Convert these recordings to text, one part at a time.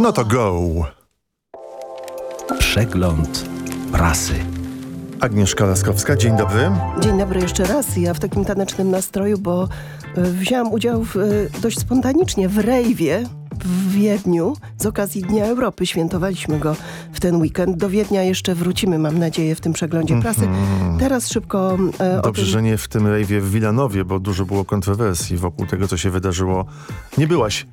No to go! Przegląd prasy. Agnieszka Laskowska, dzień dobry. Dzień dobry jeszcze raz. Ja w takim tanecznym nastroju, bo wzięłam udział dość spontanicznie w rejwie w Wiedniu z okazji Dnia Europy. Świętowaliśmy go w ten weekend. Do Wiednia jeszcze wrócimy, mam nadzieję, w tym przeglądzie prasy. Teraz szybko... Dobrze, że nie w tym rejwie w Wilanowie, bo dużo było kontrowersji wokół tego, co się wydarzyło. Nie byłaś.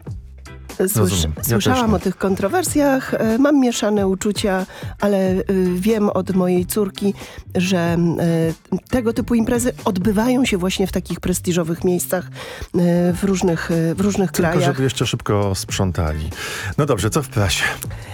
Słyszałam o tych kontrowersjach, mam mieszane uczucia, ale wiem od mojej córki, że tego typu imprezy odbywają się właśnie w takich prestiżowych miejscach w różnych krajach. Tylko żeby jeszcze szybko sprzątali. No dobrze, co w prasie?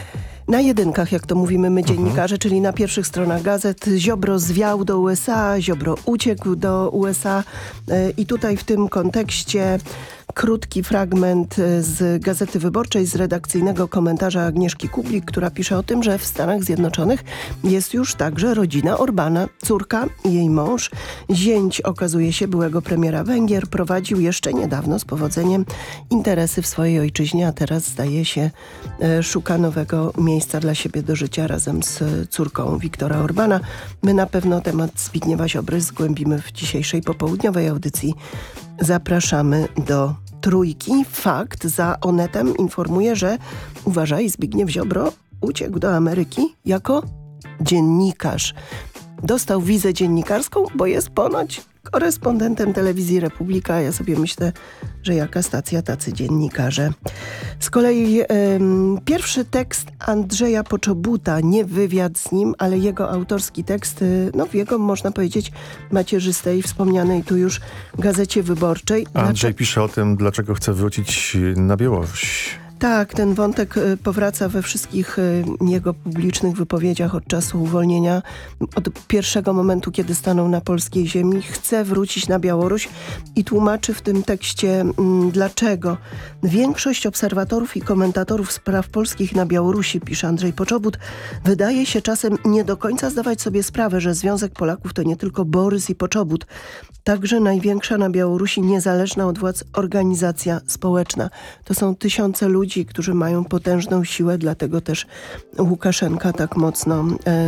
Na jedynkach, jak to mówimy my dziennikarze, czyli na pierwszych stronach gazet. Ziobro zwiał do USA, Ziobro uciekł do USA i tutaj w tym kontekście krótki fragment z Gazety Wyborczej, z redakcyjnego komentarza Agnieszki Kublik, która pisze o tym, że w Stanach Zjednoczonych jest już także rodzina Orbana. Córka i jej mąż, zięć okazuje się byłego premiera Węgier, prowadził jeszcze niedawno z powodzeniem interesy w swojej ojczyźnie, a teraz zdaje się szuka nowego miejsca dla siebie do życia razem z córką Viktora Orbana. My na pewno temat Zbigniewa Ziobry zgłębimy w dzisiejszej popołudniowej audycji. Zapraszamy do Trójki. Fakt za Onetem informuje, że uważaj, Zbigniew Ziobro uciekł do Ameryki jako dziennikarz. Dostał wizę dziennikarską, bo jest ponoć korespondentem telewizji Republika. Ja sobie myślę, że jaka stacja, tacy dziennikarze. Z kolei pierwszy tekst Andrzeja Poczobuta, nie wywiad z nim, ale jego autorski tekst, w jego, można powiedzieć, macierzystej, wspomnianej tu już Gazecie Wyborczej. Andrzej pisze o tym, dlaczego chce wrócić na Białoruś. Tak, ten wątek powraca we wszystkich jego publicznych wypowiedziach od czasu uwolnienia. Od pierwszego momentu, kiedy stanął na polskiej ziemi, chce wrócić na Białoruś i tłumaczy w tym tekście dlaczego. Większość obserwatorów i komentatorów spraw polskich na Białorusi, pisze Andrzej Poczobut, wydaje się czasem nie do końca zdawać sobie sprawę, że Związek Polaków to nie tylko Borys i Poczobut, także największa na Białorusi niezależna od władz organizacja społeczna. To są tysiące ludzi, którzy mają potężną siłę, dlatego też Łukaszenka tak mocno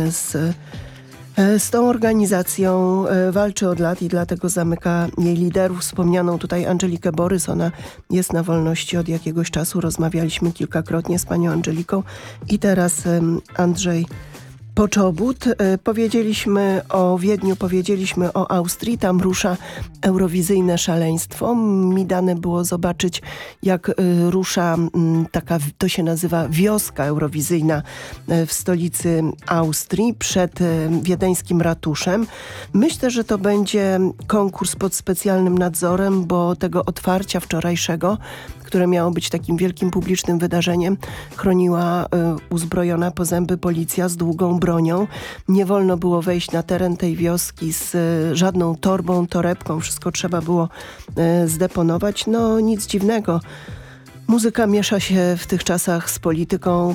z tą organizacją walczy od lat i dlatego zamyka jej liderów. Wspomnianą tutaj Angelikę Borys, ona jest na wolności od jakiegoś czasu. Rozmawialiśmy kilkakrotnie z panią Angeliką i teraz Andrzej Poczobut. Powiedzieliśmy o Wiedniu, powiedzieliśmy o Austrii. Tam rusza eurowizyjne szaleństwo. Mi dane było zobaczyć, jak rusza taka, to się nazywa wioska eurowizyjna w stolicy Austrii przed wiedeńskim ratuszem. Myślę, że to będzie konkurs pod specjalnym nadzorem, bo tego otwarcia wczorajszego, które miało być takim wielkim publicznym wydarzeniem, chroniła uzbrojona po zęby policja z długą bronią. Nie wolno było wejść na teren tej wioski z żadną torbą, torebką. Wszystko trzeba było zdeponować. No nic dziwnego. Muzyka miesza się w tych czasach z polityką.